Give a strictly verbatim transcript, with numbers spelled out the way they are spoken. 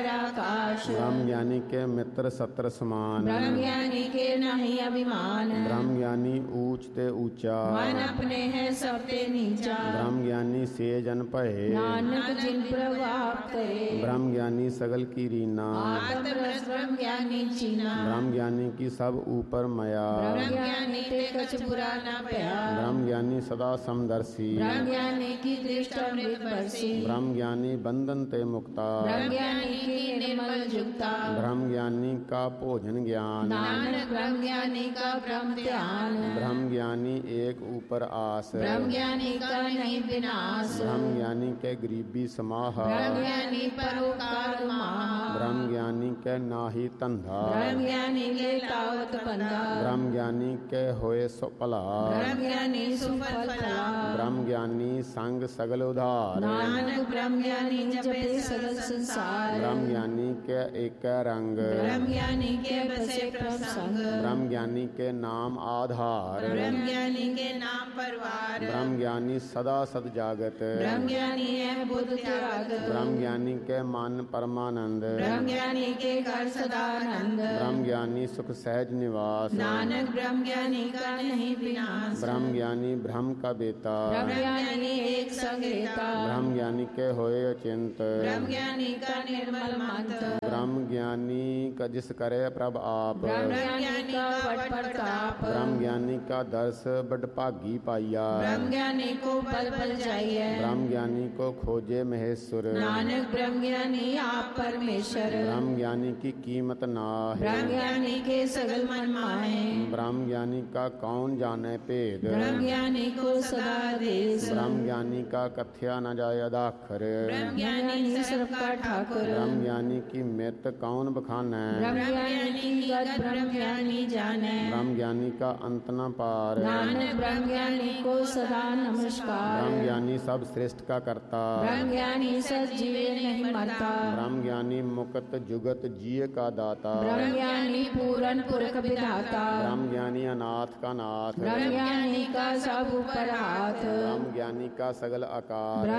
आकाश। ब्रह्म ज्ञानी के मित्र सत्र समान। ब्रह्म ज्ञानी के नहीं अभिमान। ब्रह्म ज्ञानी ऊंच ते ऊंचा। मन अपने है सबते नीचा। ब्रह्म ज्ञानी से जन भये। नानक जिन प्रभाव करे। ब्रह्म ज्ञानी सगल की रीना। आत्म रस ब्रह्म ज्ञानी चीना। ब्रह्म ज्ञानी की सब ऊपर मया। ब्रह्म ज्ञानी ते कछ बुरा न पया। ब्रह्म ज्ञानी सदा समदर्शी। ब्रह्म ज्ञानी की दृष्टि अमृत बरसी। ब्रह्म ज्ञानी बंधन ते मुक्ता। ब्रह्म ज्ञानी की निर्मल जुक्ता। ब्रह्म ज्ञानी का भोजन ज्ञान। नानक ब्रह्म ज्ञानी का ब्रह्म ध्यान। ब्रह्म ज्ञानी एक ऊपर आस। ब्रह्म ज्ञानी का नहीं विनाश। ब्रह्म ज्ञानी के गरीबी समाह। ब्रह्म ज्ञानी परोपकार महा। ब्रह्म ज्ञानी के नाहि तंधा। ब्रह्म ज्ञानी के तावत बंधा। ब्रह्म ज्ञानी के होए सो भला। ब्रह्म ज्ञानी सुफल फला। ब्रह्म ज्ञानी संग सगल उधार। नानक ब्रह्म ज्ञानी जपे सगल संसार। ब्रह्म ज्ञानी के एक रंग। ब्रह्म ज्ञानी के बसे प्रभ संग। ब्रह्म ज्ञानी के नाम आधार। ब्रह्म ज्ञानी के नाम परवार। ब्रह्म ज्ञानी सदा सद जागत। ब्रह्म ज्ञानी है बुद्ध त्यागत। ब्रह्म ज्ञानी के मन परमानंद। ब्रह्म ज्ञानी के घर सदानंद। ब्रह्म ज्ञानी सुख सहज निवास। नानक ब्रह्म ज्ञानी का नहीं विनाश। ब्रह्म ज्ञानी ब्रह्म का बेता। ब्रह्म ज्ञानी एक संग रहता। ब्रह्म ज्ञानी के होए अचिंत। ब्रह्म ज्ञानी का निर्मल मत। ब्रह्म ज्ञानी का जिस करे प्रभ आप। ब्रह्म ज्ञानी का वट प्रताप। ब्रह्म ज्ञानी का दर्श बड़ भागी पाइया। ब्रह्म ज्ञानी को पल पल जाइए। ब्रह्म ज्ञानी को खोजे महेश्वर। नानक ब्रह्म ज्ञानी आप परमेश्वर। ब्रह्म ज्ञानी की कीमत नाहि। ब्रह्म ज्ञानी के सगल मन माहे। ब्रह्म ज्ञानी का कौन जाने भेद। ब्रह्म ज्ञानी को सदा देश। ब्रह्म ज्ञानी का कथ्या न जाय अदाखर। ब्रह्म ज्ञानी सबका ठाकुर। ब्रह्म ज्ञानी की मित कौन बखानै। ब्रह्म ज्ञानी की गत ब्रह्म ज्ञानी जाने। ब्रह्म ज्ञानी का अंत न पार। नानक ब्रह्म ज्ञानी को सदा नमस्कार। ब्रह्म ज्ञानी सब श्रेष्ठ का करता। ब्रह्म ज्ञानी सद जीवे नहीं मरता। ब्रह्म ज्ञानी मुक्त जुगत जिय का दाता। ब्रह्म ज्ञानी पूरन पुरख विधाता। ब्रह्म ज्ञानी अनाथ का नाथ। ब्रह्म ज्ञानी का सब ऊपर हाथ। ब्रह्म ज्ञानी का सगल आकार।